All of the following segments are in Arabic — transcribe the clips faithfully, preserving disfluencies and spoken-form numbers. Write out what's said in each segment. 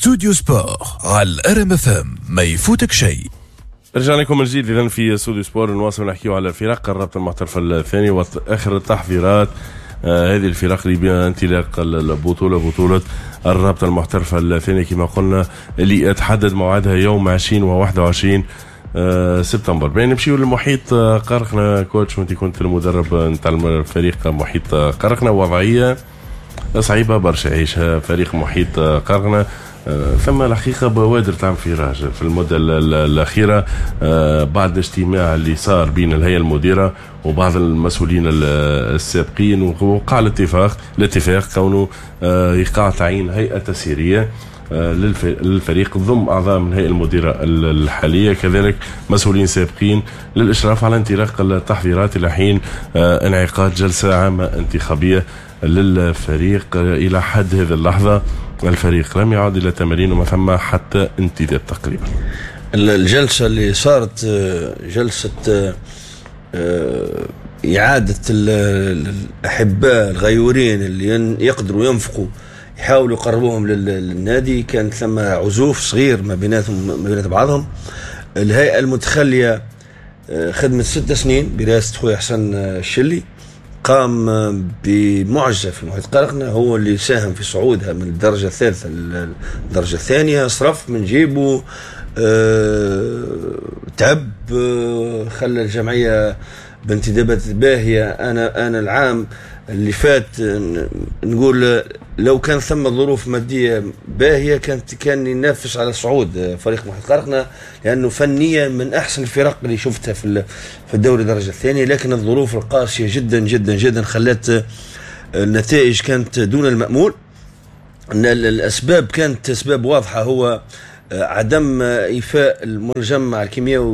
استوديو سبور على الار ام اف ام، ما يفوتك شيء. رجعنا لكم من جديد اذا في استوديو سبور، نواصل نحكيو على الفرق الرابطه المحترفه الثاني واخر التحضيرات. آه هذه الفرق اللي بها انطلاق البطوله بطوله الرابطه المحترفه الثانيه كما قلنا، اللي تحدد موعدها يوم عشرين وواحد وعشرين آه سبتمبر. بين نمشيو للمحيط آه قرقنا. كوتش وانت كنت المدرب نتاع الفريق محيط آه قرقنا، وضعيه صعيبه برشا عيشها فريق محيط آه قرقنا. آه ثم الحقيقه بوادر تاع انفراج في المده الاخيره آه بعد الاجتماع اللي صار بين الهيئه المديره وبعض المسؤولين السابقين، وقع الاتفاق الاتفاق كونه آه يقع تعيين هيئه تسييريه آه للفريق ضم اعضاء من الهيئه المديره الحاليه، كذلك مسؤولين سابقين للاشراف على انطلاق التحضيرات الى حين آه انعقاد جلسه عامه انتخابيه للفريق. الى حد هذه اللحظه الفريق لم يعد الى تمارين وما ثم حتى انتداب تقريبا. الجلسه اللي صارت جلسه اعاده الاحباء الغيورين اللي يقدروا ينفقوا يحاولوا يقربوهم للنادي، كان ثم عزوف صغير ما بيناتهم ما بين بعضهم. الهيئه المتخليه خدمه ست سنين برئاسه خويا حسن الشلي، قام بمعجزة في محيط قرقنا، هو اللي ساهم في صعودها من الدرجة الثالثة للدرجة الثانية. صرف من جيبه، أه تعب، أه خلى الجمعية بانتدابات باهية. أنا أنا العام اللي فات نقول لو كان ثم ظروف مادية باهية كانت كان ينافس على صعود فريق محيط قرقنا، لأنه فنيا من أحسن الفرق اللي شفتها في في الدوري الدرجة الثانية، لكن الظروف القاسية جدا جدا جدا خلت النتائج كانت دون المأمول. الأسباب كانت أسباب واضحة، هو عدم إيفاء المجمع الكيميائي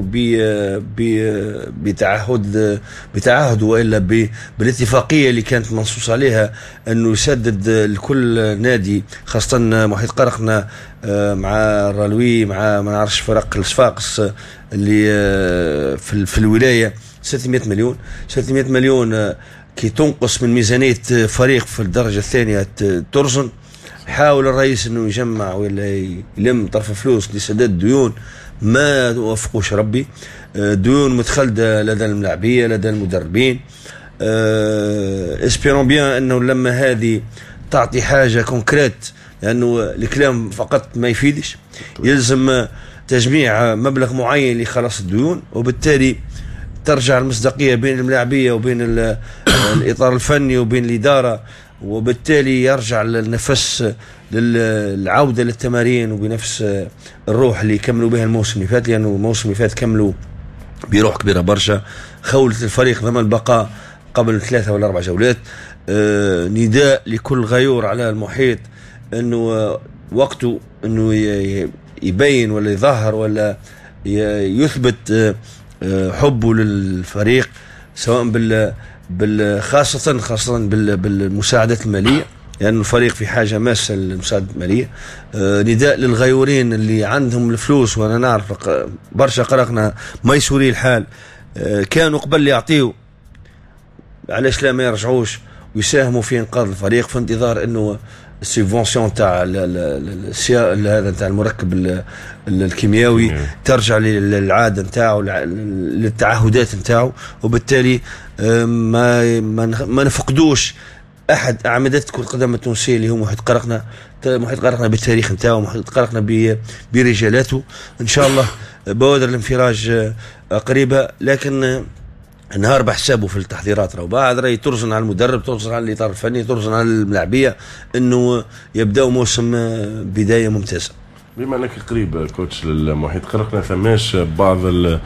بتعهد بتعهد والا بالاتفاقيه اللي كانت منصوص عليها انه يسدد لكل نادي خاصه محيط قرقنا مع الرلوي مع ما نعرفش فرق الصفاقس اللي في في الولايه ستمائة مليون ستمائة مليون كي تنقص من ميزانيه فريق في الدرجه الثانيه ترزن. حاول الرئيس انه يجمع ولا يلم طرف فلوس لسداد الديون، ما وفقوش ربي. ديون متخلده لدى الملاعبيه لدى المدربين. اسبيرون بيان انه لما هذه تعطي حاجه كونكريت، لانه الكلام فقط ما يفيدش، يلزم تجميع مبلغ معين لخلاص الديون، وبالتالي ترجع المصداقيه بين الملاعبيه وبين الاطار الفني وبين الاداره، وبالتالي يرجع النفس للعودة للتمارين وبنفس الروح اللي كملوا بها الموسم اللي فات، لأنه الموسم اللي فات كملوا بروح كبيرة برشا، خولت الفريق ضمن البقاء قبل ثلاثة ولا أربع جولات. آه نداء لكل غيور على المحيط أنه وقته أنه يبين ولا يظهر ولا يثبت آه حبه للفريق، سواء بال خاصة خاصة بالمساعدات المالية، لأن يعني الفريق في حاجة ماسة للمساعدة المالية. آه نداء للغيورين اللي عندهم الفلوس، وأنا نعرف برشا قرقنا ميسوري الحال آه كانوا قبل يعطيوا، علاش لا ما يرجعوش ويساهموا في إنقاذ الفريق في انتظار إنه السيفونسيون تاع هذا تاع المركب الكيميائي ترجع للعاده نتاعو للتعهدات نتاعو، وبالتالي ما ما نفقدوش احد اعمدة كرة القدم التونسيه اللي هو محيط قرقنا. محيط قرقنا بالتاريخ نتاعو، محيط قرقنا برجالاته، ان شاء الله بوادر الانفراج قريبه، لكن نهار بحسابه في التحضيرات. راهو بعد راهي ترزن على المدرب، ترزن على الاطار الفني، ترزن على الملاعبيه انه يبداو موسم بدايه ممتازه. بما انك قريب كوتش للمحيط قرقنا، ثماش بعض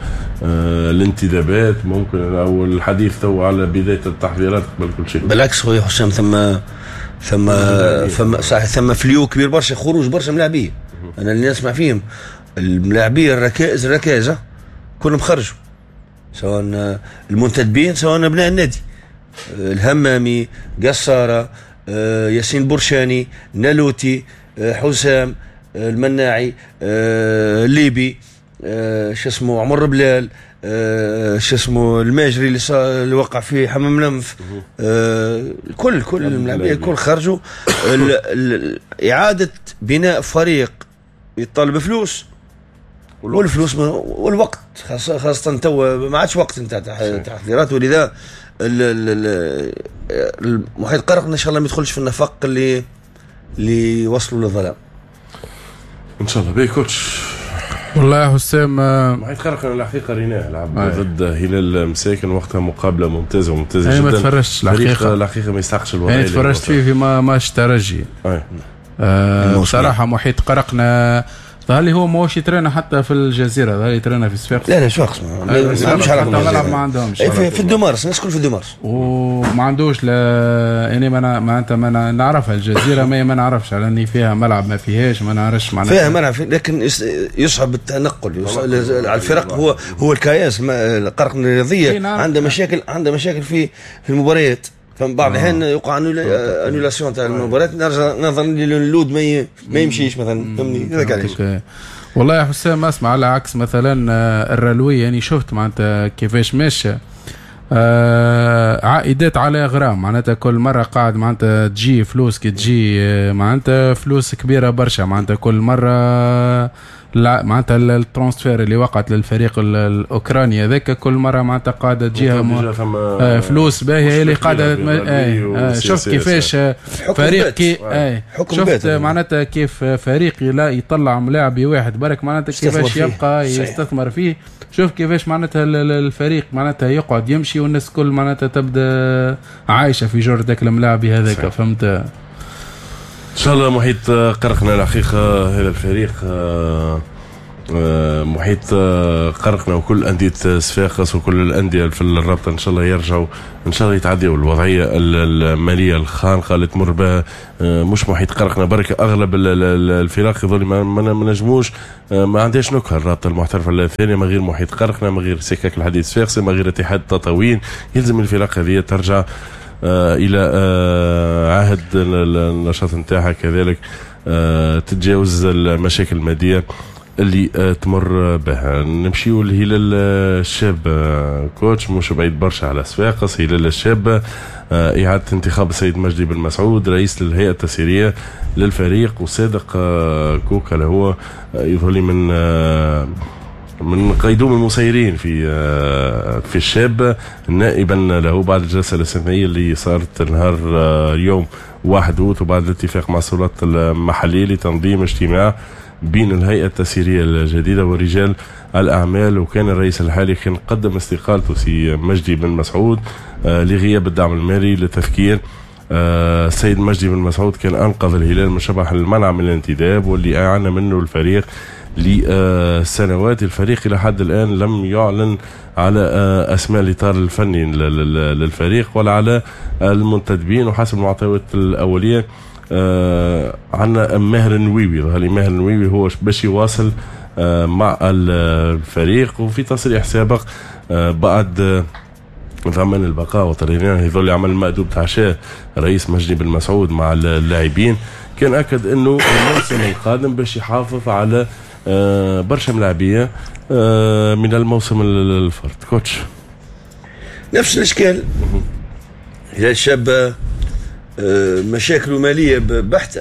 الانتدابات ممكن او الحديث تو على بدايه التحضيرات قبل كل شيء؟ بالعكس خويا حسام، ثم ثم ثم صحيح ثم فليو كبير برشا، خروج برشا ملاعبيه. انا اللي نسمع فيهم الملاعبيه الركائز الركازه كلهم خرجوا، سواء المنتدبين سواء ابناء النادي، الهمامي، قصاره، ياسين برشاني، نالوتي، حسام المناعي، الليبي، شو اسمه عمر بلال، شو اسمه الماجري اللي, اللي وقع في حمام لنف، الكل كل الملاعبيه الكل خرجوا. اعاده بناء فريق يطالب بفلوس والفلوس والوقت، خاصة خاصة تو ما عادش وقت نتاع تحضيرات. ولذا المحيط قرقنا ان شاء الله ما يدخلش في النفق اللي اللي وصلوا للظلام ان شاء الله. بي كوتش والله يا حسام محيط قرقنا الحقيقه ريناه لعب ضد هلال مساكن وقتها مقابله ممتازه وممتازه جدا. ما تفرجتش الحقيقه الحقيقه ما يستحقش الوضع يعني تفرجت فيه في ما ماتش ترجي آه بصراحه محيط قرقنا ظهر لي هو ماهوش يترينا حتى في الجزيره، ظهر يترينا في صفاقس. لا لا صفاقس ما عندهمش علاقه بالملعب، ما عندهمش في, في الدمارس، الناس كل في الدمارس وما عندوش لا يعني ما ما انت ما نعرفها الجزيره ما ما نعرفش على اني فيها ملعب ما فيهاش ما نعرفش معناها فيها ملعب لكن يصعب التنقل على الفرق. هو هو الكياس القرقنة الرياضيه عنده مشاكل عنده مشاكل في في المباريات، فبعض الاحيان يوقع انولاسيون تاع المباريات نرجع نظرا للود ما ما يمشيش مثلا فهمني هذاك علاش. والله يا حسام اسمع على عكس مثلا الرلوي يعني شفت معناتها كيفاش ماشيه عائدات على غرام معناتها كل مره قاعد معناتها تجي فلوس كي تجي معناتها فلوس كبيره برشا معناتها كل مره لا معناتها الترانسفير اللي وقعت للفريق الاوكراني هذاك كل مره معناتها قاعده تجيها م... آه فلوس باهيه اللي قاعده آه شفت كيفاش فريق كي آه شفت معناتها كيف فريق لا يطلع ملاعبي واحد برك معناتها كيفاش يبقى يستثمر فيه. شوف كيفاش معناتها الفريق معناتها يقعد يمشي والناس كل معناتها تبدا عايشه في جور ذاك الملاعبي هذاك فهمت. ان شاء الله محيط قرقنا الحقيقه هذا الفريق محيط قرقنا وكل انديه صفاقس وكل الانديه في الرابطه ان شاء الله يرجعوا ان شاء الله يتعدوا الوضعيه الماليه الخانقه اللي تمر بها مش محيط قرقنا برك اغلب الفرق يظل ما نجموش ما عندهاش نكهه. الرابطه المحترفه الثانيه ما غير محيط قرقنا ما غير سكك الحديد صفاقس ما غير اتحاد تطاوين، يلزم الفرق هذه ترجع آه الى آه عهد النشاط نتاعها كذلك آه تتجاوز المشاكل الماديه اللي آه تمر بها. نمشيو لهلال الشاب آه كوتش مش بعيد برشا على صفاقس. هلال الشاب آه اعاده انتخاب السيد مجدي بن مسعود رئيس للهيئه التسييريه للفريق وصادق آه كوكا اللي هو آه يظهر من آه من قيدوم المسيرين في في الشاب نائبا له بعد الجلسه الاستثنائيه اللي صارت نهار اليوم واحد اوت وبعد الاتفاق مع السلطات المحليه لتنظيم اجتماع بين الهيئه التسييريه الجديده ورجال الاعمال. وكان الرئيس الحالي كان قدم استقالته سي مجدي بن مسعود لغياب الدعم المالي لتفكير السيد مجدي بن مسعود كان انقذ الهلال من شبح المنع من الانتداب واللي اعان منه الفريق لسنوات. الفريق إلى حد الآن لم يعلن على أسماء الإطار الفني للفريق ولا على المنتدبين. وحسب المعطيات الأولية عندنا ماهر النويوي ظهر ماهر النويوي هو باش يواصل مع الفريق. وفي تصريح سابق بعد ضمان البقاء وطريقين يظل يعمل المأدوب تاع شاه رئيس مجدي بن مسعود مع اللاعبين كان أكد أنه الموسم القادم باش يحافظ على آه برشا ملاعبيه آه من الموسم الفرد. كوتش نفس الاشكال هلال الشاب آه مشاكله ماليه بحته.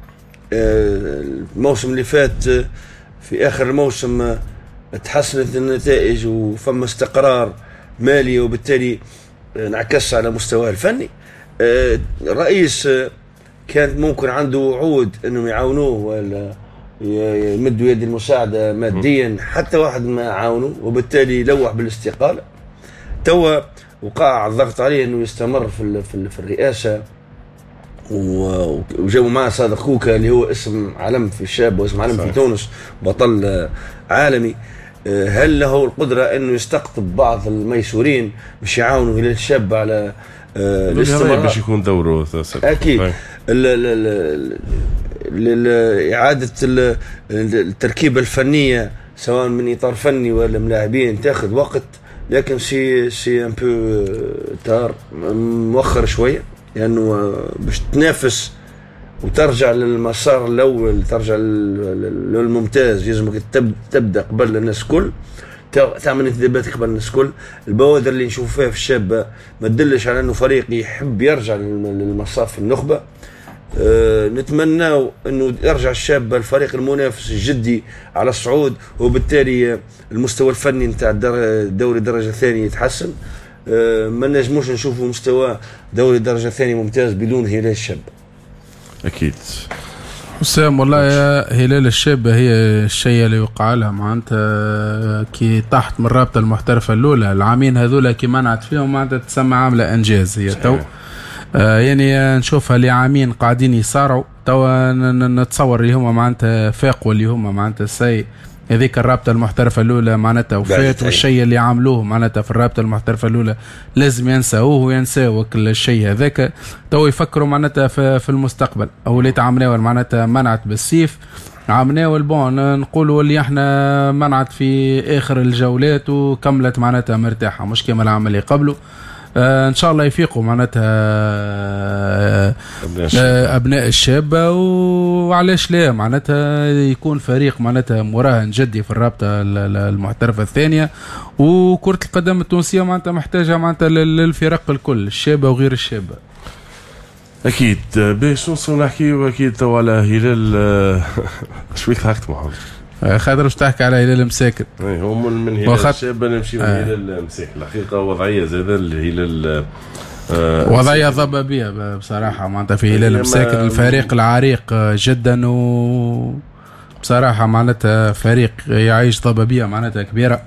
آه الموسم اللي فات في اخر الموسم آه تحسنت النتائج وفما استقرار مالي وبالتالي آه انعكس على مستواه الفني. آه الرئيس آه كانت ممكن عنده وعود انهم يعاونوه ولا يمدوا يد المساعده ماديا حتى واحد ما عاونوا وبالتالي لوح بالاستقاله. توا وقع الضغط عليه انه يستمر في في الرئاسه وجابوا معه صادق كوكا اللي هو اسم علم في الشاب واسم علم في تونس بطل عالمي. هل له القدره انه يستقطب بعض الميسورين باش يعاونوا هلال الشاب على الاستمرار باش يكون دوره اكيد لإعادة التركيبة الفنية سواء من إطار فني ولا ملاعبين تاخذ وقت لكن سي سي ان بو تار مؤخر شوية لأنه يعني باش تنافس وترجع للمسار الأول ترجع للممتاز يلزمك تبدأ قبل الناس كل تعمل انتدابات قبل الناس كل. البوادر اللي نشوف فيها في الشاب ما تدلش على أنه فريق يحب يرجع للمصاف النخبة. أه نتمناو انه يرجع الشاب الفريق المنافس الجدي على الصعود، وبالتالي المستوى الفني نتاع الدوري الدرجه الثانيه يتحسن. أه ما نجموش نشوفوا مستوى دوري الدرجه الثانيه ممتاز بدون هلال الشاب. اكيد حسام، والله يا هلال الشابة هي الشيء اللي وقع لها معناتها كي تحت من الرابطة المحترفة الأولى العامين هذولا كي منعت فيهم معناتها تسمى عاملة إنجاز هي تو. آه يعني نشوفها اللي عامين قاعدين يصارعوا توا، نتصور اللي هما معناتها فاقوا اللي هما معناتها السيء هذيك الرابطة المحترفة الأولى معناتها وفات، والشيء اللي عملوه معناتها في الرابطة المحترفة الأولى لازم ينساوه وينساو كل الشيء هذاك. تو يفكروا معناتها في المستقبل، أو اللي تعملوا معناتها منعت بالسيف عملناه البون، نقولوا اللي احنا منعت في آخر الجولات وكملت معناتها مرتاحة مش كما العام اللي قبله. آه ان شاء الله يفيقوا معناتها آه آه ابناء الشابه، وعلاش لا معناتها يكون فريق معناتها مراهن جدي في الرابطه المحترفه الثانيه. وكره القدم التونسيه معناتها محتاجه معناتها للفرق الكل الشابه وغير الشابه. اكيد. باش نوصلوا نحكيو اكيد تو على هلال شويك ضحكت محمد خاطر باش تحكي على هلال مساكن. اي هم من هلال وخط... الشاب نمشيو آه. هلال مساكن الحقيقه وضعيه زاد الهلال آه وضعيه ضبابيه بصراحه معناتها في هلال مساكن، الفريق العريق جدا و بصراحه معناتها فريق يعيش ضبابيه معناتها كبيره.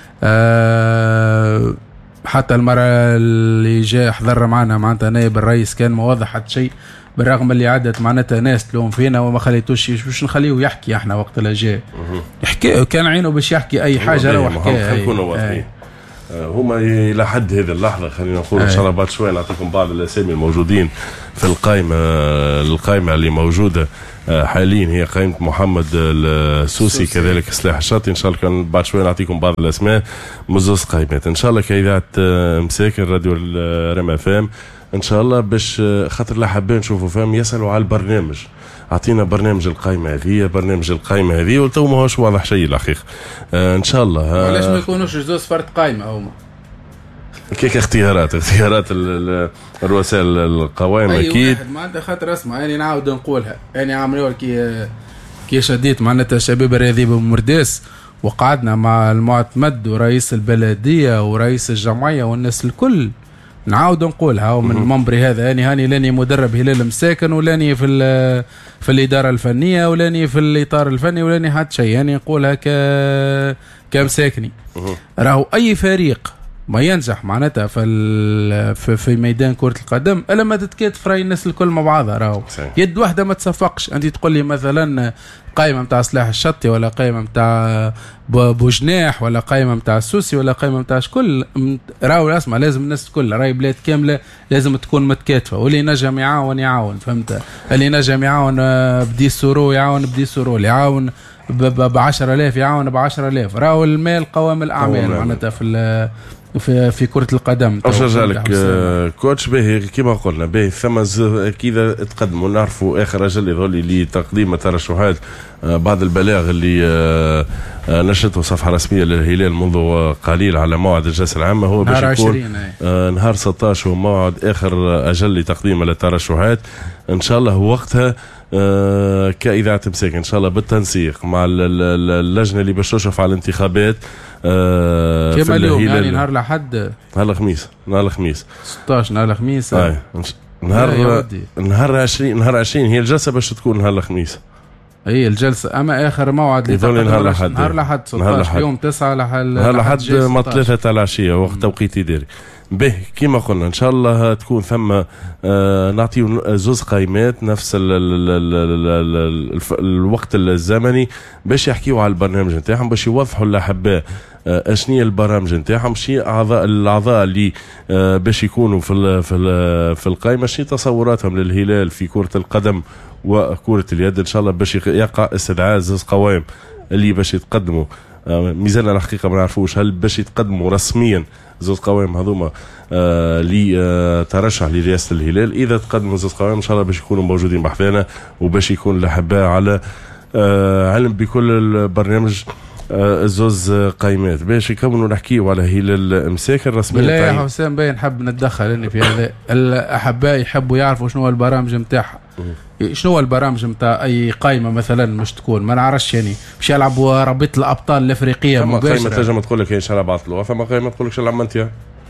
آه حتى المره اللي جاء حضر معنا معناتها نائب الرئيس كان ما وضح حتى شيء، بالرغم اللي عدت معناتها ناس تلوم فينا وما خليتوش باش نخليه يحكي. احنا وقت اللي جاء يحكي كان عينه باش يحكي اي حاجه لو حكاها نكونوا واضحين. هما الى حد هذه اللحظه خلينا نقول ان شاء الله بعد شويه نعطيكم بعض الاسامي الموجودين في القائمه القائمه اللي موجوده حاليا هي قائمه محمد السوسي كذلك سلاح الشاطي. ان شاء الله كان بعد شويه نعطيكم بعض الاسماء من زوز قائمات ان شاء الله كاذاعه مساكن راديو ريم اف ام ان شاء الله، باش خاطر لا حابين نشوفوا فهم يسالوا على البرنامج. اعطينا برنامج القائمه هذه برنامج القائمه هذه وتو ما هوش واضح شيء الحقيقه. آه ان شاء الله آه علاش ما يكونوش زوز فرد قائمه هما كيك اختيارات اختيارات الرؤساء القوائم اكيد معناتها خاطر اسمع يعني نعاود نقولها يعني عملوا كي كي شديت معناتها الشباب الرياضي بمرداس وقعدنا مع المعتمد ورئيس البلديه ورئيس الجمعيه والناس الكل نعاود نقولها ومن منبري هذا يعني هاني لاني مدرب هلال مساكن ولاني في في الاداره الفنيه ولاني في الاطار الفني ولاني حتى شيء يعني نقولها ك كمساكني. راهو اي فريق ما ينجح معناتها في في ميدان كرة القدم الا ما تتكاتف راي الناس الكل مع بعضها. راهو يد واحدة ما تصفقش. انت تقول لي مثلا قائمة متاع سلاح الشطي ولا قائمة متاع بوجناح ولا قائمة متاع السوسي ولا قائمة متاع شكل، راهو اسمع لازم الناس الكل راي بلاد كاملة لازم تكون متكاتفة، واللي نجم يعاون يعاون فهمت، اللي نجم يعاون بدي سورو يعاون بدي سورو، اللي يعاون ب عشرة آلاف يعاون ب عشرة آلاف. راهو المال قوام الأعمال معناتها في في في كرة القدم. أوش رجالك كوتش باهي كما قلنا باهي ثم كذا تقدموا نعرفوا آخر أجل يظل لتقديم الترشحات بعض البلاغ اللي نشرته صفحة رسمية للهلال منذ قليل على موعد الجلسة العامة هو باش يكون نهار ستة عشر هو موعد آخر أجل لتقديم الترشحات. إن شاء الله وقتها آه كإذاعة مساكن إن شاء الله بالتنسيق مع اللجنة اللي باش تشرف على الانتخابات آه كما اليوم يعني نهار الأحد نهار الخميس نهار الخميس ستة عشر نهار الخميس آه. نهار نهار عشرين نهار عشرين هي الجلسة باش تكون نهار الخميس هي الجلسة أما آخر موعد يظل نهار الأحد نهار الأحد ستة عشر يوم تسعة نهار الأحد ما ثلاثة تاع العشية وقت توقيت إداري. به كما قلنا ان شاء الله تكون ثم آه نعطيو زوز قائمات نفس ال ال ال ال ال الوقت الزمني باش يحكيو على البرنامج نتاعهم باش يوضحوا الاحباء آه اشنية البرامج نتاعهم شي اعضاء الاعضاء اللي آه باش يكونوا في ال في ال في القائمه شي تصوراتهم للهلال في كرة القدم وكرة اليد ان شاء الله باش يقع استدعاء زوز قوائم اللي باش يتقدموا آه ميزاننا الحقيقه ما نعرفوش هل باش يتقدموا رسميا زوز قوائم هذوما آه لترشح لرئاسة الهلال. إذا تقدموا زوز قوائم إن شاء الله باش يكونوا موجودين بحثنا وباش يكون الأحباء على آه علم بكل البرنامج آه زوز قائمات باش يكملوا نحكيوا على هلال مساكن رسميا. لا يا حسام باين نحب نتدخل اني في هذا الأحباء يحبوا يعرفوا شنو البرامج نتاعها شنو هو البرامج نتاع اي قائمه مثلا مش تكون ما نعرفش يعني باش يلعبوا رابطه الابطال الافريقيه مباشره. مباشره. قائمه تنجم تقول لك ايش لعب عطلوا، فما قائمه تقول لك شلعب منتيا.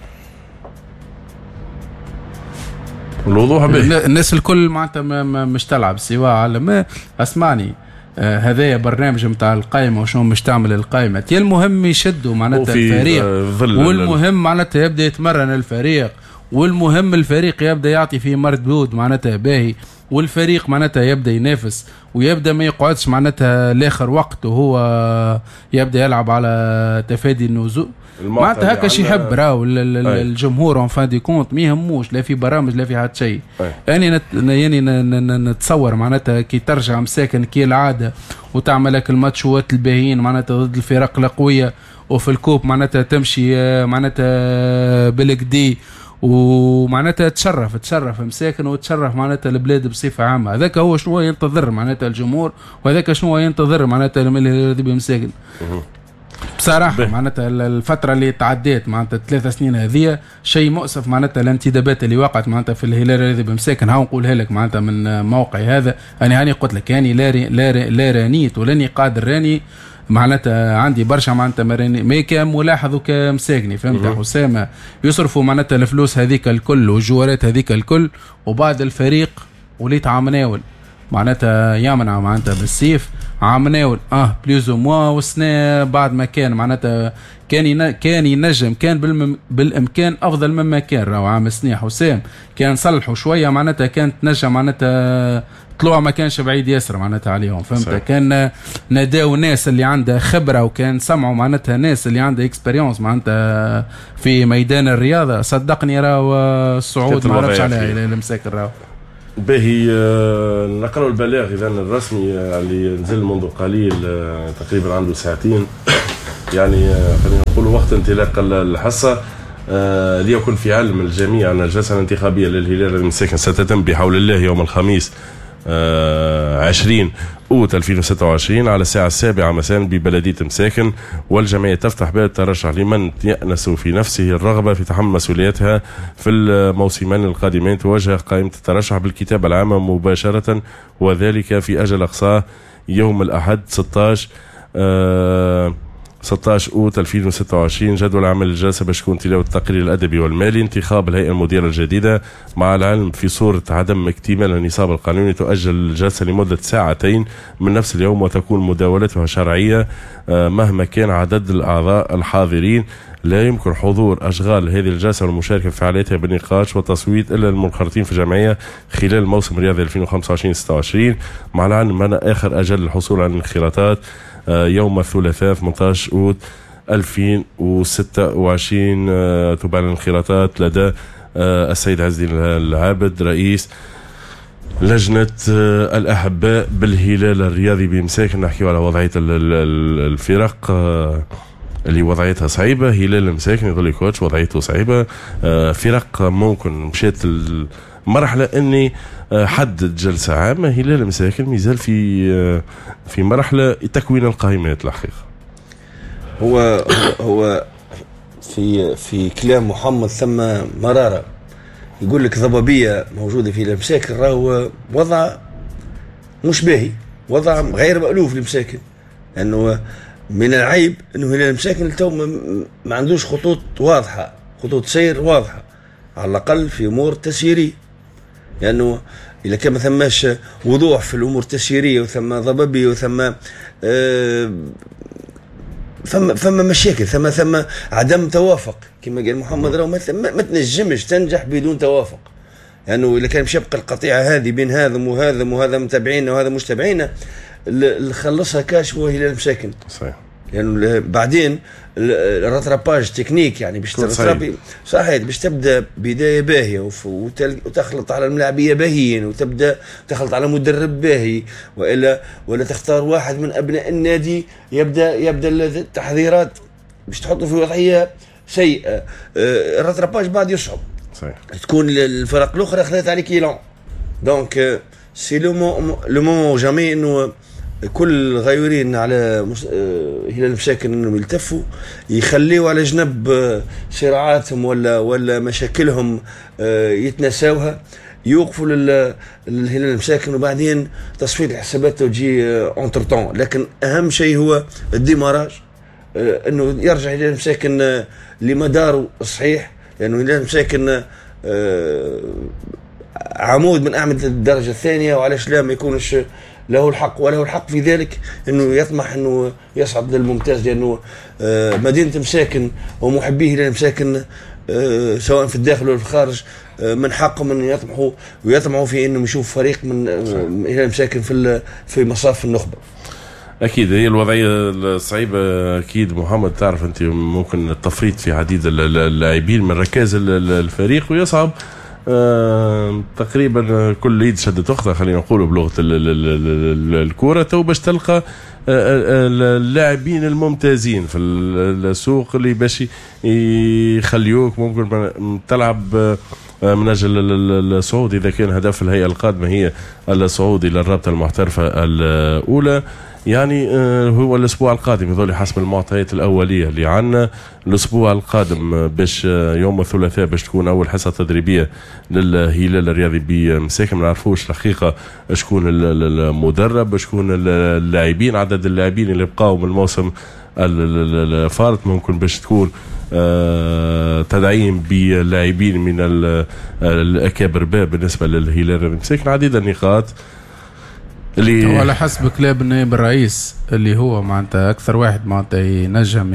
الوضوح به الناس الكل معناتها مش تلعب سواء على ما اسمعني. آه هذايا برنامج نتاع القائمه وشنو مش تعمل القائمه، المهم يشدوا معناتها الفريق، آه والمهم معناتها يبدا يتمرن الفريق، والمهم الفريق يبدا يعطي فيه مردود معناتها باهي، والفريق معناتها يبدا ينافس ويبدا ما يقعدش معناتها لاخر وقت وهو يبدا يلعب على تفادي النزول معناتها هكا شي يحب راهو الجمهور اون فان دي كونت ما يهموش لا في برامج لا في حتى شيء. يعني نت... يعني نتصور معناتها كي ترجع مساكن كي العاده وتعمل لك الماتشات الباهيين معناتها ضد الفرق القويه، وفي الكوب معناتها تمشي معناتها بالكدي ومعناتها تشرف تشرف مساكن وتشرف معناتها البلاد بصفه عامه. هذاك هو شنو ينتظر معناتها الجمهور، وهذاك شنو ينتظر معناتها من الهلال مساكن بصراحه. معناتها الفتره اللي تعديت معناتها ثلاثة سنين هذه شيء مؤسف معناتها الانتدابات اللي وقعت معناتها في الهلال هذا بمساكن. ها نقولها لك معناتها من موقعي هذا، انا هاني قلت لك هاني لا لا لا رانيت ولاني قادر راني معناتها عندي برشا معناتها ما كان ملاحظ وكمساقني فهمت حسام، يصرفوا معناتها الفلوس هذيك الكل والجوارات هذيك الكل، وبعد الفريق وليت عامناول معناتها يمنع معناتها بالسيف عامناول اه بليزو موا وسنة بعد ما كان معناتها كان ين... كان ينجم كان بالم... بالامكان افضل مما كان راهو عام سنين حسام كان صلحوا شويه معناتها كانت نجم معناتها طلوع ما كانش بعيد ياسر معناتها عليهم فهمت صحيح. كان ناداو ناس اللي عندها خبره وكان سمعوا معناتها ناس اللي عندها اكسبيريونس معناتها في ميدان الرياضه. صدقني راهو الصعود ما عرفش عليها الى المساكن راهو باهي. نقرأ البلاغ إذا الرسمي اللي نزل منذ قليل تقريبا عنده ساعتين يعني خلينا نقول وقت انطلاق الحصة. ليكن في علم الجميع أن الجلسة الانتخابية للهلال المساكن ستتم بحول الله يوم الخميس عشرين أوت ألفين وستة وعشرين على الساعة السابعة مساء ببلدية مساكن، والجمعية تفتح باب الترشح لمن يأنس في نفسه الرغبة في تحمل مسؤولياتها في الموسمين القادمين توجه قائمة الترشح بالكتابة العامة مباشرة، وذلك في أجل أقصاه يوم الأحد ستة عشر آه ستة عشر أوت ألفين وستة وعشرين. جدول عمل الجلسة باش تكون تلاوة التقرير الأدبي والمالي، انتخاب الهيئة المديرة الجديدة، مع العلم في صورة عدم اكتمال النصاب القانوني تؤجل الجلسة لمدة ساعتين من نفس اليوم، وتكون مداولتها شرعية مهما كان عدد الأعضاء الحاضرين. لا يمكن حضور أشغال هذه الجلسة والمشاركة في فعالياتها بالنقاش والتصويت إلا المنخرطين في الجمعية خلال الموسم الرياضي ألفين وخمسة وعشرين ستة وعشرين، مع العلم أن آخر أجل الحصول على الانخراطات يوم الثلاثاء ثمانية عشر أوت ألفين وستة وعشرين تباع الانخراطات لدى السيد عز الدين العابد رئيس لجنة الأحباء بالهلال الرياضي بمساكن. نحكي على وضعية الفرق اللي وضعيتها صعيبة. هلال المساكن يظل كوتش وضعيته صعيبة، فرق ممكن مشيت مرحلة اني حدد جلسة عامة. هلال المساكن مازال في في مرحلة تكوين القائمات الحقيقة. هو هو في في كلام محمد ثم مرارة يقول لك ضبابية موجودة في المساكن راهو وضع مش باهي، وضع غير مألوف للمساكن، لأنه من العيب أنه هلال المساكن التو ما عندوش خطوط واضحة، خطوط سير واضحة على الأقل في أمور تسييرية، لأنه يعني إذا كان ما ثماش وضوح في الأمور التسييرية وثم ضبابية وثم آه ثم ثم مشاكل ثم ثم عدم توافق كما قال محمد راهو ما, ما تنجمش تنجح بدون توافق، لأنه يعني إذا كان مش يبقى القطيعة هذه بين هذا وهذا وهذا متابعينا وهذا مش تابعينا اللي خلصها كاش هو هلال المساكن. صحيح. لأنه يعني بعدين الراتراباج تكنيك يعني باش ترتربي صحيح باش تبدا بدايه باهيه وتخلط على الملاعبيه باهيين وتبدا تخلط على مدرب باهي، والا ولا تختار واحد من ابناء النادي يبدا يبدا التحضيرات باش تحطه في وضعيه سيئه. الراتراباج بعد يصعب صحيح، تكون الفرق الاخرى خذت عليك ايلان. دونك سي لو مومون جامي انه كل غيورين على مس... هلال المساكن انهم يلتفوا يخليوا على جنب صراعاتهم ولا ولا مشاكلهم يتناساوها، يوقفوا للهلال المساكن وبعدين تصفيه الحسابات تجي اونتر طون. لكن اهم شيء هو الديماراج، انه يرجع الهلال المساكن لمداره الصحيح، لانه الهلال المساكن عمود من اعمده الدرجه الثانيه، وعلاش لا ما يكونش له الحق وله الحق في ذلك انه يطمح انه يصعد للممتاز، لانه مدينه مساكن ومحبيه الهلال مساكن سواء في الداخل ولا في الخارج من حقهم ان يطمحوا ويطمعوا في انهم يشوفوا فريق من الهلال مساكن في في مصاف النخبه. اكيد هي الوضعيه الصعيبه. اكيد محمد تعرف انت ممكن التفريط في عديد اللاعبين من ركاز الفريق، ويصعب آه تقريبا كل يد شدت اختها خلينا نقولوا بلغه الكوره، تو باش تلقى اللاعبين الممتازين في السوق اللي باش يخليوك ممكن تلعب من اجل الصعود اذا كان هدف الهيئه القادمه هي الصعود الى الرابطه المحترفه الاولى. يعني هو الاسبوع القادم يظل حسب المعطيات الاوليه اللي عندنا. الاسبوع القادم باش يوم الثلاثاء باش تكون اول حصه تدريبيه للهلال الرياضي بمساكن. ما نعرفوش الحقيقه شكون المدرب شكون اللاعبين، عدد اللاعبين اللي بقاو من الموسم الفارط ممكن باش تكون تدعيم باللاعبين من الاكابر باب بالنسبه للهلال المساكن. عديد النقاط اللي وعلى حسب كلام النائب الرئيس اللي هو معناتها اكثر واحد معناتها ينجم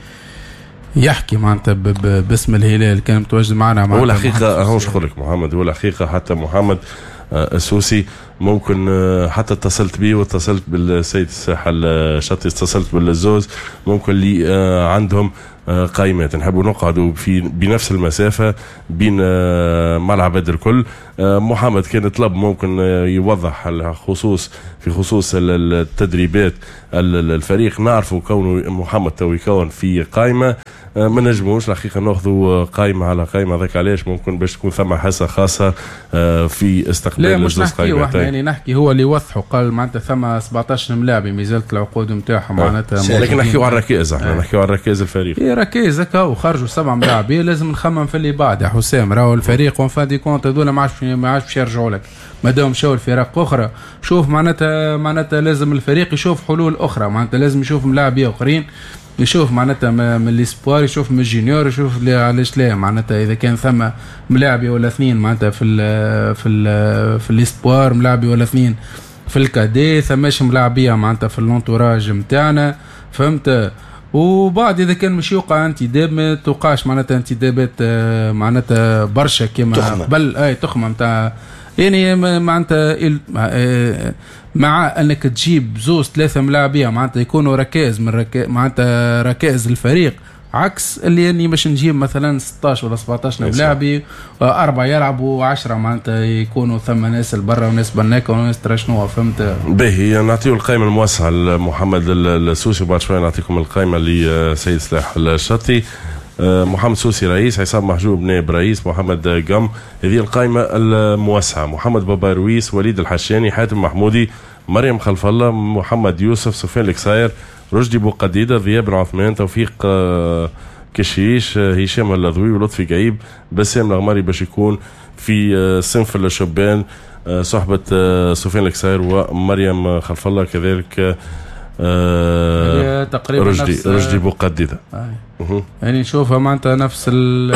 يحكي معناتها باسم الهلال كان متواجد معنا. هو الحقيقه هو نقول لك محمد، هو الحقيقه حتى محمد السوسي ممكن حتى اتصلت بيه واتصلت بالسيد الساحه الشطي، اتصلت بالزوز ممكن اللي عندهم قائمات نحبوا نقعدوا في بنفس المسافه بين ملعب الكل. محمد كان طلب ممكن يوضح الخصوص في خصوص التدريبات الفريق. نعرفوا كونه محمد تو يكون في قائمه ما نجموش الحقيقه ناخذوا قائمه على قائمه. ذاك علاش ممكن باش تكون ثم حصه خاصه في استقبال الزوز قائمات. يعني نحكي هو اللي وضحوا قال معناتها ثم سبعطاش ملاعب مازالت العقود نتاعهم معناتها، لكن نحكيو على الركائز احنا نحكيو على الركائز الفريق. اي ركائز هكا وخرجوا سبع ملاعبين لازم نخمم في اللي بعد يا حسام. راهو الفريق وان فادي كونت هذول ما عادش ما عادش باش يرجعوا لك ما دام مشاو الفرق اخرى. شوف معناتها معناتها لازم الفريق يشوف حلول اخرى، معناتها لازم يشوف ملاعبيه اخرين، يشوف معناتها من الاسبوار، يشوف من الجونيور، يشوف علاش لا معناتها اذا كان ثم ملاعبيه ولا اثنين معناتها في ال في ال في الاسبوار ملاعبيه ولا اثنين في الكادي، ثماش ملاعبيه معناتها في اللونتوراج نتاعنا فهمت. وبعد اذا كان مش يوقع انتداب ما توقعش معناتها انتدابات معناتها برشا كما قبل اي تخمه نتاع يعني معناتها مع انك تجيب زوز ثلاثه ملاعبيه معناتها يكونوا ركائز من ركا معناتها ركائز الفريق، عكس اللي اني باش نجيب مثلا ستطاش ولا سبعطاش ملاعبي اربعه يلعبوا عشرة معناتها يكونوا ثم ناس البرا وناس بناك وناس ترى شنو فهمت. باهي نعطيو القائمه الموسعه لمحمد السوسي وبعد شويه نعطيكم القائمه لسيد سلاح الشطي. محمد سوسي رئيس، عصام محجوب نائب رئيس، محمد قم. هذه القائمة الموسعة: محمد بابا رويس، وليد الحشاني، حاتم محمودي، مريم خلف الله، محمد يوسف، سفيان الكساير، رشدي بوقديدة، ذياب بن عثمان، توفيق كشيش، هشام اللذوي، ولطفي قعيب، بسام الغماري باش يكون في صنف الشبان صحبة سفيان الكساير ومريم خلف الله كذلك آه تقريبا رشدي نفس رشدي بوقديدة. آه. يعني نشوفها معناتها نفس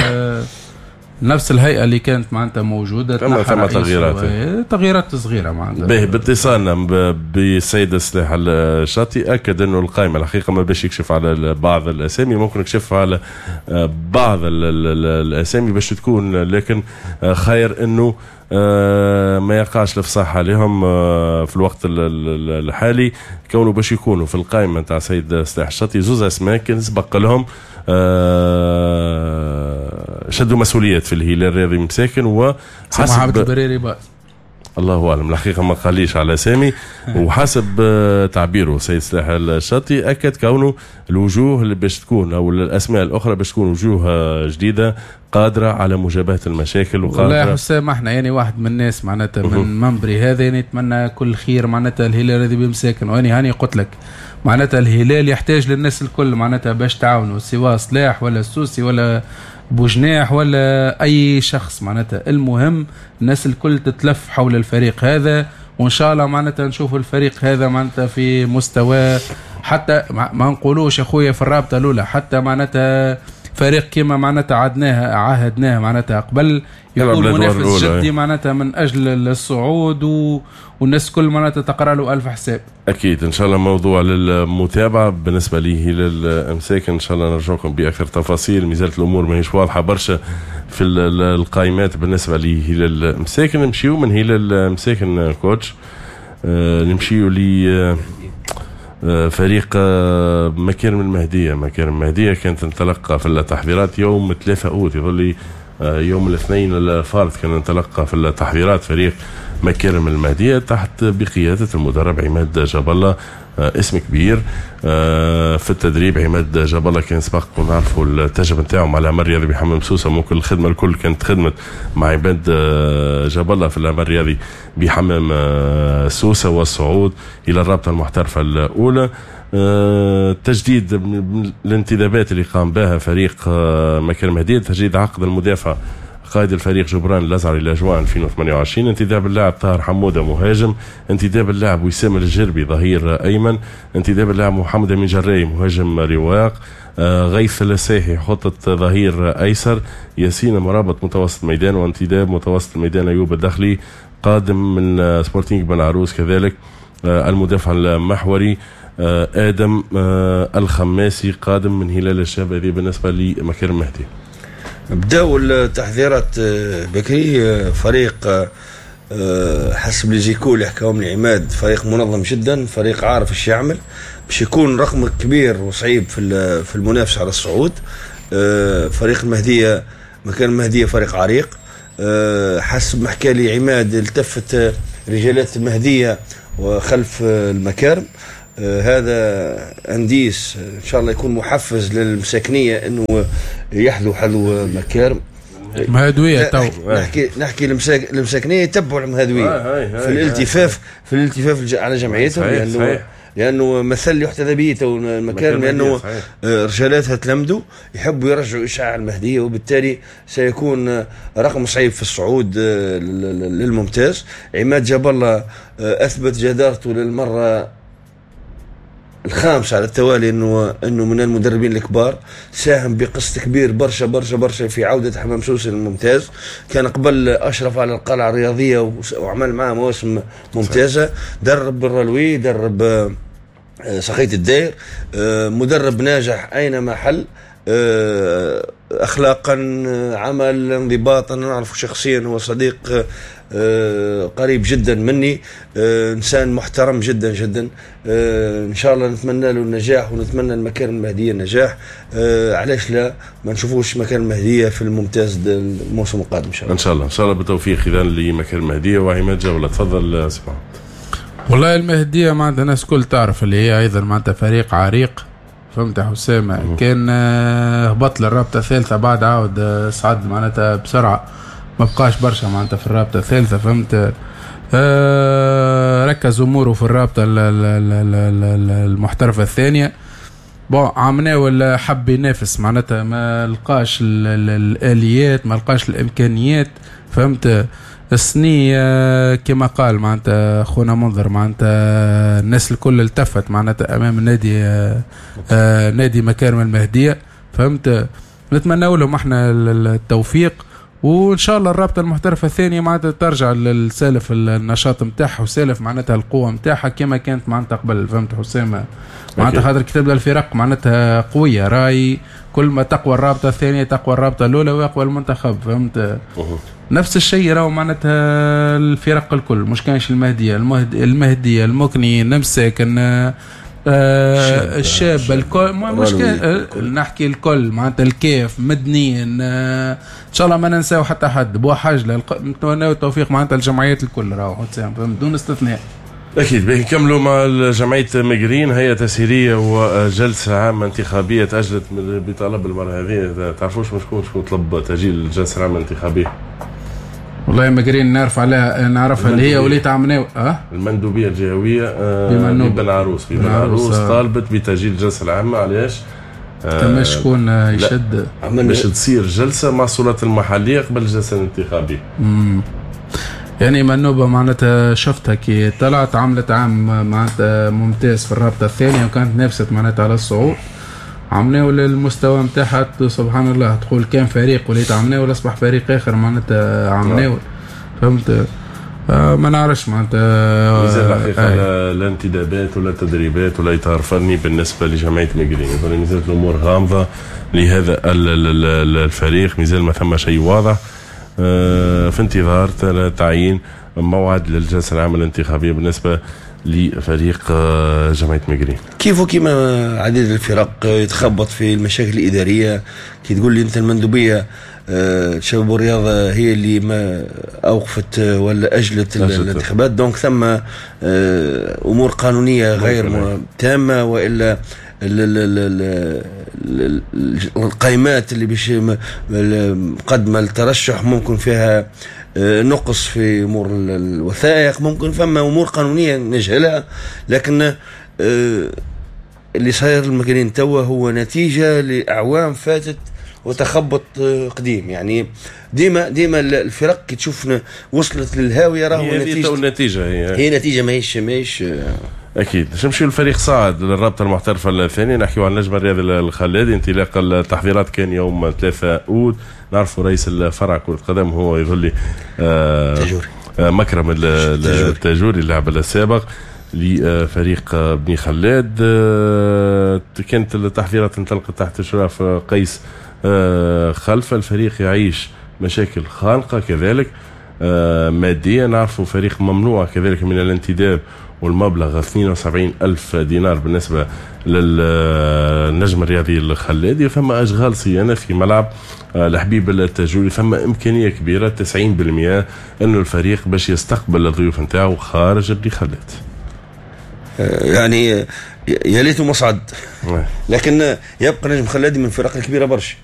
نفس الهيئة اللي كانت معناتها موجودة. ثم ثم تغييرات تغييرات صغيرة معناتها. باهي باتصالنا بالسيد سلاح الشاطي أكد أنه القائمة الحقيقة ما باش يكشف على بعض الأسامي، ممكن يكشف على بعض الأسامي باش تكون، لكن خير أنه ما يقعش الافصاح عليهم في الوقت الحالي، كونه باش يكونوا في القائمه نتاع سيد سلاح الشاطي زوز اسماء كان سبق لهم شدوا مسؤوليات في الهلال الرياضي مساكن وحسب البريري باز الله اعلم الحقيقه ما قاليش على اسامي. وحسب تعبيره سيد سلاح الشاطي اكد كونه الوجوه اللي باش تكون او الاسماء الاخرى باش تكون وجوه جديده قادره على مجابهه المشاكل وقادره. والله يا حسام احنا يعني واحد من الناس معناتها من منبري هذا يعني نتمنى كل خير معناتها الهلال الرياضي بمساكن، واني هاني قلت لك معناتها الهلال يحتاج للناس الكل معناتها باش تعاونوا، سواء صلاح ولا السوسي ولا بوجناح ولا اي شخص، معناتها المهم الناس الكل تتلف حول الفريق هذا، وان شاء الله معناتها نشوف الفريق هذا معناتها في مستوى، حتى ما نقولوش اخويا في الرابطه الاولى، حتى معناتها فريق كما معناتها عدناها عاهدناه معناتها قبل يكون منافس جدي معناتها من اجل الصعود، و... والناس كل معناتها تقرا له الف حساب. اكيد ان شاء الله موضوع للمتابعه بالنسبه لي للامساك، ان شاء الله نرجعكم باكثر تفاصيل. مازالت الامور ماهيش واضحه برشا في القائمات بالنسبه لي للامساك. نمشيو من هلال المساكن كوتش، آه نمشيو ل فريق مكارم المهديه. مكارم المهديه كانت نتلقى في التحضيرات يوم ثلاثة أوت، يظل يوم الاثنين الفارض كان نتلقى في التحضيرات فريق مكارم المهديه تحت بقياده المدرب عماد جاب الله. اسم كبير في التدريب. عماد جاب الله كان سبق ونعرفوا التجربه نتاعو مع العمل الرياضي بحمام سوسه، ممكن الخدمه الكل كانت خدمه مع عماد جاب الله في العمل الرياضي بحمام سوسه والصعود الى الرابطه المحترفه الاولى. تجديد الانتدابات اللي قام بها فريق مكارم المهديه، تجديد عقد المدافع قائد الفريق جبران الازعري لاجواء ألفين وثمانية وعشرين، انتداب اللاعب طاهر حموده مهاجم، انتداب اللاعب وسام الجربي ظهير ايمن، انتداب اللاعب محمد امين جراي مهاجم رواق، آه غيث الساحي خطة ظهير ايسر، ياسين مرابط متوسط ميدان، وانتداب متوسط الميدان ايوب الدخلي قادم من سبورتينغ بن عروس كذلك، آه المدافع المحوري آه ادم آه الخماسي قادم من هلال الشاب. هذه بالنسبه لمكارم المهدي. بداوا التحضيرات بكري. فريق حسب لي جيكول يحكيهم لي عماد فريق منظم جدا، فريق عارف ايش يعمل، باش يكون رقم كبير وصعيب في في المنافسه على الصعود. فريق المهديه مكان المهديه فريق عريق، حسب ما حكى لي عماد التفت رجالات المهديه وخلف المكارم. آه هذا انديس ان شاء الله يكون محفز للمساكنيه انه يحذو حذو مكارم مهدويه. تو نحكي نحكي المساك المساكنيه يتبعوا المهدويه آه في الالتفاف في الالتفاف على جمعيتهم، لانه صحيح. لانه مثل يحتذى به تو المكارم، لانه رجالاتها تلمدوا يحبوا يرجعوا اشعاع المهديه، وبالتالي سيكون رقم صعيب في الصعود للممتاز. عماد جاب الله اثبت جدارته للمره الخامس على التوالي انه انه من المدربين الكبار، ساهم بقسط كبير برشا برشا برشا في عوده حمام سوسه للممتاز. كان قبل اشرف على القلعه الرياضيه وعمل معاه مواسم ممتازه، درب بالرلوي، درب سقيت الدير، مدرب ناجح اينما حل، اخلاقا عمل انضباطا نعرفه شخصيا، هو صديق قريب جدا مني، انسان محترم جدا جدا. ان شاء الله نتمنى له النجاح ونتمنى المكان المهديه النجاح. علاش لا ما نشوفوش مكان المهديه في الممتاز الموسم القادم ان شاء الله. ان شاء الله ان شاء الله بالتوفيق اذا لمكان المهديه. وعماد جوله تفضل سبحان. والله المهديه معناتها الناس كل تعرف اللي هي ايضا معناتها فريق عريق، فهمت حسام؟ كان هبط للرابطه الثالثه بعد عاود صعد معناتها بسرعه، ما بقاش برشا معناتها في الرابطه الثالثه، فهمت؟ آه ركز اموره في الرابطه المحترفه الثانيه. بون عمنا ولا حب ينافس معناتها ما لقاش الاليات، ما لقاش الامكانيات، فهمت؟ السنية كما قال معناتها خونا منظر، معناتها الناس الكل التفت معناتها امام النادي آه آه نادي مكارم المهديه، فهمت؟ نتمنى لهم احنا التوفيق، وان شاء الله الرابطه المحترفه الثانيه معناتها ترجع للسالف النشاط نتاعها وسالف معناتها القوه نتاعها كما كانت معناتها قبل، فهمت حسام؟ معناتها خاطر كتاب الفرق معناتها قويه، راي كل ما تقوى الرابطه الثانيه تقوى الرابطه الاولى ويقوى المنتخب، فهمت؟ نفس الشيء راهو معناتها الفرق الكل، مش كانش المهديه المهديه المهديه المكني نمساكن آه الشاب الكل مش كان نحكي الكل معناتها الكيف مدنيين آه ان شاء الله ما ننساو حتى حد بوحاجله. نتمنى التوفيق معناتها الجمعيات الكل راهو بدون استثناء. اكيد. باهي نكملوا مع جمعيه مجرين، هيئه تسهيليه وجلسه عامه انتخابيه تاجلت بطلب المره هذه. تعرفوش شكون شكون طلب تاجيل الجلسه العامه الانتخابيه؟ والله مقرين نعرف عليها، نعرفها اللي هي وليت عمناوي. اه المندوبيه الجهويه آه بمنوب. بن عروس في بن عروس آه. طالبت بتاجيل الجلسه العامه. علاش؟ تم شكون يشد باش تصير جلسه مع السلطات المحليه قبل الجلسه الانتخابيه. امم يعني منوبه معناتها شفتها كي طلعت عملت عام معناتها ممتاز في الرابطه الثانيه وكانت نافست معناتها على الصعود. عمناو للمستوى نتاعها سبحان الله، تقول كان فريق وليت عمناو اصبح فريق اخر معناتها عمناو. فهمت؟ آه ما نعرفش معناتها مازال الحقيقه آه. لا انتدابات ولا تدريبات ولا اطار فني بالنسبه لجمعيه مقرين. يظل مازالت الامور غامضه لهذا الفريق، مازال ما ثم شيء واضح. آه في انتظار تعيين موعد للجلسه العامه الانتخابيه بالنسبه لفريق جمعيه مقرين. كيف وكيما عديد الفرق يتخبط في المشاكل الاداريه. كي تقول لي انت المندوبيه الشباب والرياضه هي اللي ما اوقفت ولا اجلت الانتخابات، دونك ثم امور قانونيه غير تامه، والا القائمات اللي باش مقدمه للترشح ممكن فيها نقص في امور الوثائق، ممكن فما امور قانونيه نجهلها. لكن اللي صاير المكانين توا هو نتيجه لاعوام فاتت وتخبط قديم. يعني ديما ديما الفرق كي تشوفنا وصلت للهاويه راهو نتيجه النتيجه هي هي نتيجه ماهيش ماهيش اكيد. باش نمشيو الفريق صاعد للرابطه المحترفه الثانيه، نحكيو عن النجم الرياضي الخلادي. انطلاق التحضيرات كان يوم ثلاثة أود. نعرفوا رئيس الفرع كره قدم هو يظل آه تجوري آه مكرم التاجوري اللاعب السابق لفريق بني خلاد. آه كانت التحضيرات انطلقت تحت اشراف قيس آه خلف. الفريق يعيش مشاكل خانقه كذلك آه ماديه. نعرفوا فريق ممنوع كذلك من الانتداب، والمبلغ اثنين وسبعين ألف دينار بالنسبة للنجم الرياضي الخلادي. ثم أشغال صيانة في ملعب الحبيب التاجوري. ثم إمكانية كبيرة تسعين بالمئة أنه الفريق باش يستقبل الضيوف نتاعو خارج بني خلاد. يعني يا ليته مصعد، لكن يبقى نجم خلادي من الفرق الكبيرة برشا.